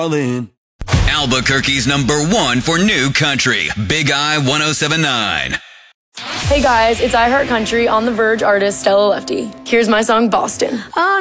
Darling. Albuquerque's #1 for new country, Big I 107.9. Hey guys, it's I Heart Country on the Verge artist Stella Lefty. Here's my song Boston.